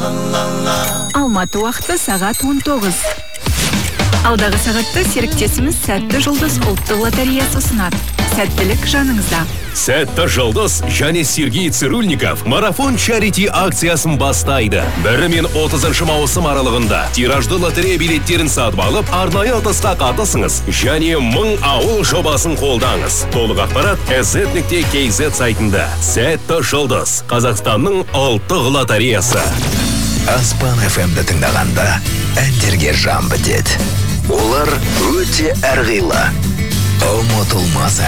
Алматы уақыты сағат 19. Алдағы сағатты серіктесіміз Сәтті жұлдыз ұлттық лотереясы ұсынады. Сәттілік жаныңызда. Сәтті жұлдыз және Сергей Цирульников марафон чарити акциясын бастайды. 1 мен 30 маусым аралығында тиражды лотерея билеттерін сатып алып, арнайы ұтысқа қатысыңыз және 1000 ауыл жобасын қолдаңыз. Толық ақпарат sz.kz сайтында. Сәтті жұлдыз, Қазақстанның ұлттық лотереясы. Аспан FM-ді тыңдағанда әндерге жан бітеді. Олар өте әрғилы, ұмытылмас